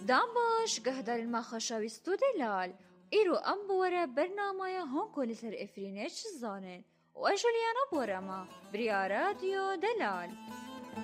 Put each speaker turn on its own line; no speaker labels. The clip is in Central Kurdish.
دام باش قهدر المخشاويستو دلال إيرو أم بورا برنامج هونكو لسر إفرينيش الزانن وأجوليانا بورما بريا راديو دلال.